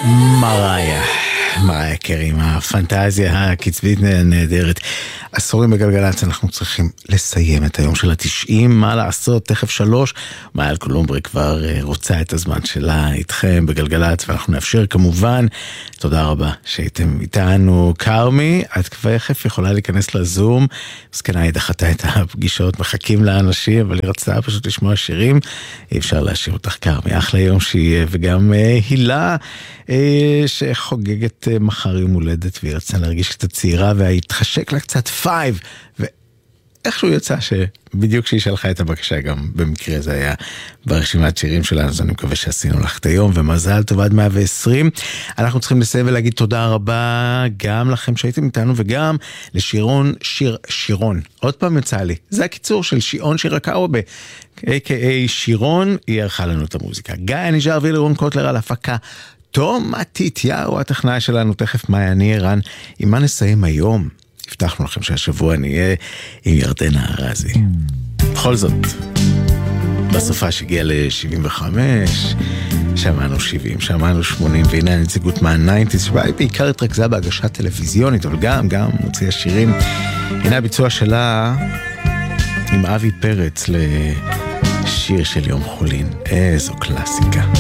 מריה קרי, הפנטזיה הקצבית נהדרת. עשורים בגלגלצ, אנחנו צריכים לסיים את היום של 90, מה לעשות, תכף 3, מעל קולומברי כבר רוצה את הזמן שלה איתכם בגלגלצ, ואנחנו נאפשר כמובן, תודה רבה שהייתם איתנו. קרמי, את כבר יחף יכולה להיכנס לזום, מסכנה היא דחתה את הפגישות, מחכים לאנשים, אבל היא רצתה פשוט לשמוע שירים, אי אפשר להשאיר אותך קרמי, אחלה יום שיהיה, וגם הילה, שחוגגת מחר יום הולדת, והיא רצתה להרגיש קצת צעירה, והתחשק לה קצת 5, ואיכשהו יצא שבדיוק כשהיא שלחה את הבקשה, גם במקרה זה היה ברשימת שירים שלנו, אז אני מקווה שעשינו לך את היום, ומזל טוב עד 120. אנחנו צריכים לסיים ולהגיד תודה רבה, גם לכם שהייתם איתנו, וגם לשירון, שירון, עוד פעם יצא לי, זה הקיצור של שיעון שירקאובה, a.k.a. שירון, היא ערכה לנו את המוזיקה. גיא נשאר וילרון קוטלר על הפקה, תום מתתיהו הטכנאי שלנו, תכף מאי, אני ערן. עם מה נסיים היום? הבטחנו לכם שהשבוע נהיה עם ירדנה ארזי. בכל זאת, בסופה שהגיעה ל-75, שמענו 70, שמענו 80, והנה הנציגות מה-90s, שבה היא בעיקר התרכזה בהגשה טלוויזיונית, אבל גם מוציאה שירים. הנה הביצוע שלה עם אבי פרץ לשיר של יום חולין. איזו קלאסיקה.